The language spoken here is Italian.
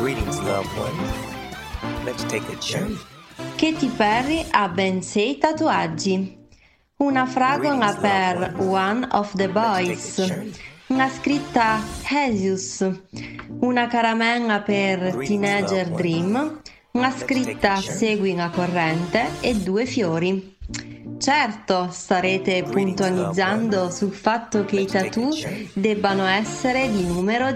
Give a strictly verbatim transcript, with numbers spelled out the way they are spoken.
Greetings, loved one. Let's take a journey. Katy Perry ha ben sei tatuaggi. Una fragola per One of the Boys, una scritta Jesus, una caramella per Teenager Dream, una scritta Segui la corrente e due fiori. Certo, starete puntualizzando sul fatto che i tattoo debbano essere di numero